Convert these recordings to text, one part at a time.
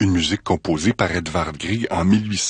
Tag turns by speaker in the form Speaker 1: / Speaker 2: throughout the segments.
Speaker 1: Une musique composée par Edvard Grieg en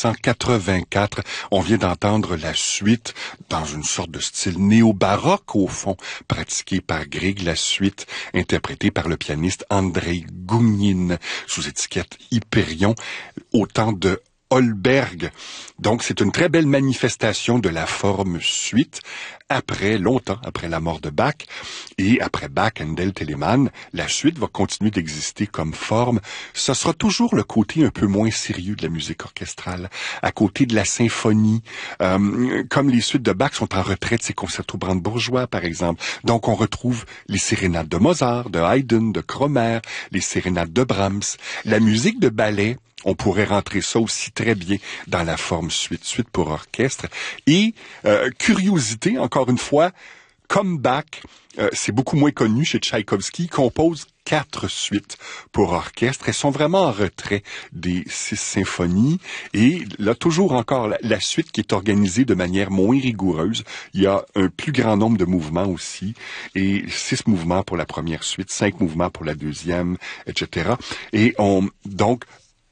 Speaker 1: 1884. On vient d'entendre la suite dans une sorte de style néo-baroque au fond, pratiqué par Grieg, la suite interprétée par le pianiste Andrei Gounine sous étiquette Hyperion, au temps de Holberg. Donc, c'est une très belle manifestation de la forme suite longtemps après la mort de Bach. Et après Bach, Handel, Telemann, la suite va continuer d'exister comme forme. Ce sera toujours le côté un peu moins sérieux de la musique orchestrale, à côté de la symphonie, comme les suites de Bach sont en retrait de ses concertos brandebourgeois, par exemple. Donc, on retrouve les sérénades de Mozart, de Haydn, de Kromer, les sérénades de Brahms. La musique de ballet, on pourrait rentrer ça aussi très bien dans la forme suite pour orchestre. Et curiosité, encore une fois, comme Bach, c'est beaucoup moins connu chez Tchaïkovski, compose 4 suites pour orchestre. Elles sont vraiment en retrait des 6 symphonies. Et là, toujours encore, la suite qui est organisée de manière moins rigoureuse. Il y a un plus grand nombre de mouvements aussi. Et 6 mouvements pour la première suite, 5 mouvements pour la deuxième, etc. Et donc,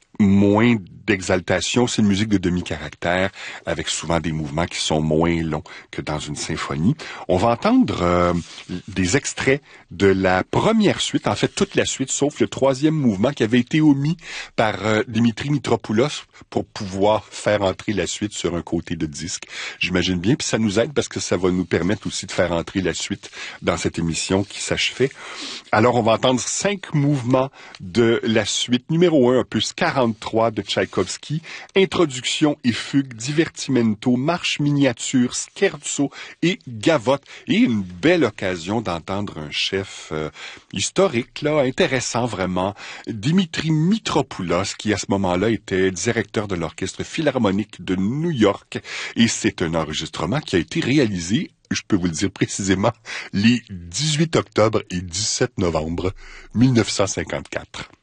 Speaker 1: moins d'exaltation, c'est une musique de demi-caractère avec souvent des mouvements qui sont moins longs que dans une symphonie. On va entendre des extraits de la première suite, en fait toute la suite, sauf le 3e mouvement qui avait été omis par Dimitri Mitropoulos pour pouvoir faire entrer la suite sur un côté de disque. J'imagine bien, puis ça nous aide parce que ça va nous permettre aussi de faire entrer la suite dans cette émission qui s'achevait. Alors on va entendre 5 mouvements de la suite numéro 1, opus 43 de Tchaïkovski, introduction et fugue, divertimento, marche miniature, scherzo et gavotte. Et une belle occasion d'entendre un chef historique, là, intéressant vraiment, Dimitri Mitropoulos, qui à ce moment-là était directeur de l'Orchestre Philharmonique de New York. Et c'est un enregistrement qui a été réalisé, je peux vous le dire précisément, les 18 octobre et 17 novembre 1954.